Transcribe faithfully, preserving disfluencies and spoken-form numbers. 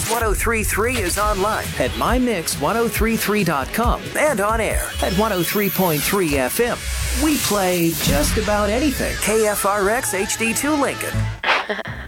one oh three point three is online at my mix ten thirty-three dot com and on air at one oh three point three F M. We play just about anything. K F R X H D two Lincoln.